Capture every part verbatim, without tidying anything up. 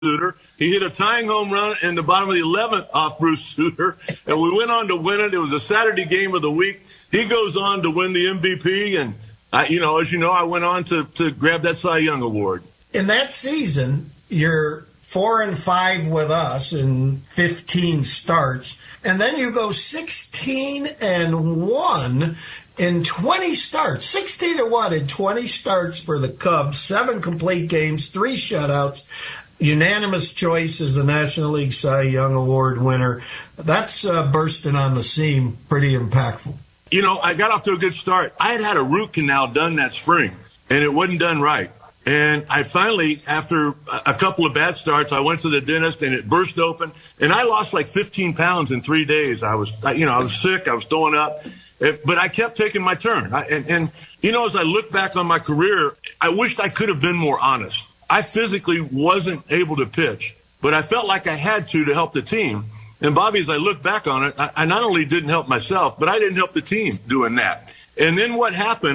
Suter. He hit a tying home run in the bottom of the eleventh off Bruce Suter, and we went on to win it. It was a Saturday game of the week. He goes on to win the M V P, and, I, you know, as you know, I went on to, to grab that Cy Young Award. In that season, you're four and five with us in fifteen starts, and then you go sixteen and one in twenty starts. sixteen and one in twenty starts for the Cubs, seven complete games, three shutouts. Unanimous choice as the National League Cy Young Award winner. That's uh, bursting on the scene, pretty impactful. You know, I got off to a good start. I had had a root canal done that spring, and it wasn't done right. And I finally, after a couple of bad starts, I went to the dentist, and it burst open, and I lost like fifteen pounds in three days. I was, you know, I was sick. I was throwing up. But I kept taking my turn. I, and, and, you know, as I look back on my career, I wished I could have been more honest. I physically wasn't able to pitch, but I felt like I had to to help the team. And, Bobby, as I look back on it, I, I not only didn't help myself, but I didn't help the team doing that. And then what happened,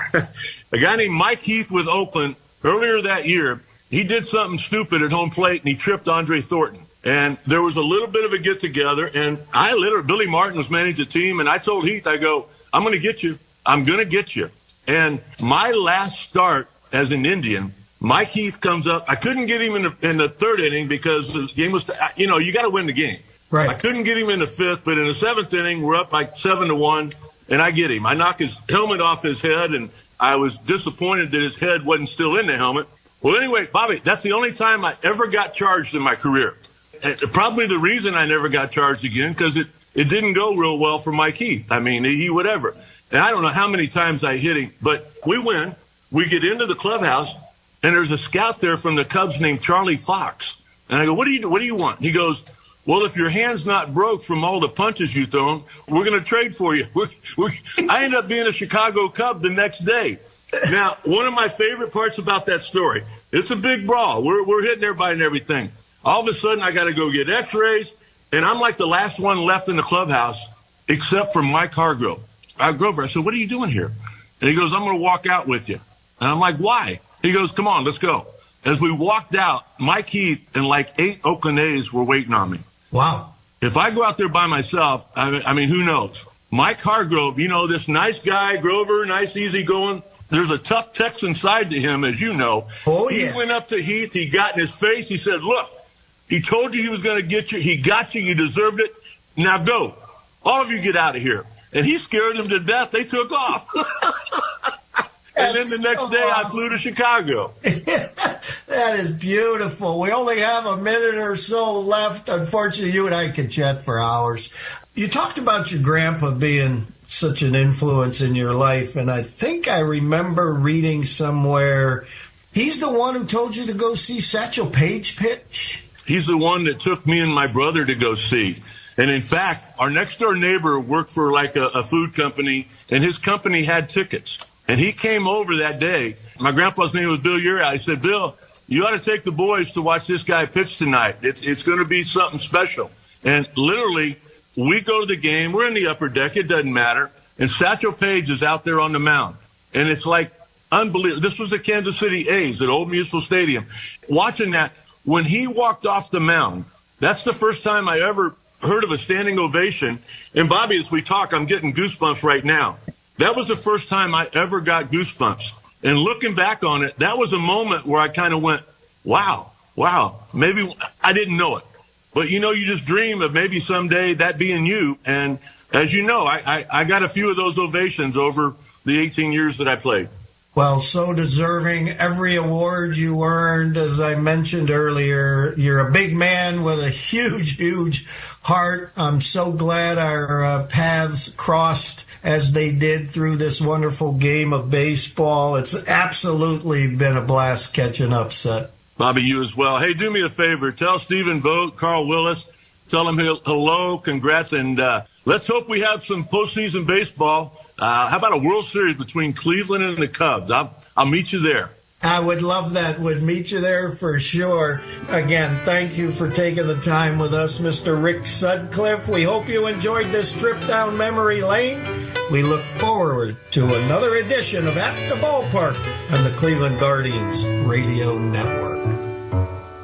a guy named Mike Heath with Oakland, earlier that year, he did something stupid at home plate, and he tripped Andre Thornton. And there was a little bit of a get-together, and I literally, Billy Martin was managing the team, and I told Heath, I go, I'm going to get you. I'm going to get you. And my last start as an Indian, Mike Heath comes up. I couldn't get him in the, in the third inning because the game was, you know, you got to win the game. Right. I couldn't get him in the fifth, but in the seventh inning, we're up like seven to one, and I get him. I knock his helmet off his head, and I was disappointed that his head wasn't still in the helmet. Well, anyway, Bobby, that's the only time I ever got charged in my career. And probably the reason I never got charged again, because it, it didn't go real well for Mike Heath. I mean, he whatever. And I don't know how many times I hit him, but we win. We get into the clubhouse, and there's a scout there from the Cubs named Charlie Fox. And I go, what do you what do you want? He goes, well, if your hand's not broke from all the punches you've thrown, we're going to trade for you. We're, we're, I ended up being a Chicago Cub the next day. Now, one of my favorite parts about that story, it's a big brawl. We're, we're hitting everybody and everything. All of a sudden, I got to go get x-rays, and I'm like the last one left in the clubhouse, except for Mike Hargrove. I go over. I said, what are you doing here? And he goes, I'm going to walk out with you. And I'm like, why? He goes, come on, let's go. As we walked out, Mike Heath and like eight Oakland A's were waiting on me. Wow. If I go out there by myself, I, I mean, who knows? Mike Hargrove, you know, this nice guy, Grover, nice, easy going. There's a tough Texan side to him, as you know. Oh, yeah. He went up to Heath. He got in his face. He said, look, he told you he was going to get you. He got you. You deserved it. Now go. All of you get out of here. And he scared him to death. They took off. And then the next day I flew to Chicago. That is beautiful. We only have a minute or so left. Unfortunately, you and I could chat for hours. You talked about your grandpa being such an influence in your life, and I think I remember reading somewhere he's the one who told you to go see Satchel Paige pitch. He's the one that took me and my brother to go see. And in fact, our next door neighbor worked for like a, a food company, and his company had tickets. And he came over that day. My grandpa's name was Bill Uri. I said, Bill, you ought to take the boys to watch this guy pitch tonight. It's it's going to be something special. And literally, we go to the game. We're in the upper deck. It doesn't matter. And Satchel Paige is out there on the mound. And it's like unbelievable. This was the Kansas City A's at Old Municipal Stadium. Watching that, when he walked off the mound, that's the first time I ever heard of a standing ovation. And, Bobby, as we talk, I'm getting goosebumps right now. That was the first time I ever got goosebumps. And looking back on it, that was a moment where I kind of went, wow, wow, maybe I didn't know it. But, you know, you just dream of maybe someday that being you. And as you know, I, I, I got a few of those ovations over the eighteen years that I played. Well, so deserving. Every award you earned, as I mentioned earlier, you're a big man with a huge, huge heart. I'm so glad our uh, paths crossed as they did through this wonderful game of baseball. It's absolutely been a blast catching up, Seth. Bobby, you as well. Hey, do me a favor. Tell Stephen Vogt, Carl Willis, tell them hello, congrats, and uh, let's hope we have some postseason baseball. Uh, how about a World Series between Cleveland and the Cubs? I'll, I'll meet you there. I would love that. Would meet you there for sure. Again, thank you for taking the time with us, Mister Rick Sutcliffe. We hope you enjoyed this trip down memory lane. We look forward to another edition of At the Ballpark on the Cleveland Guardians Radio Network.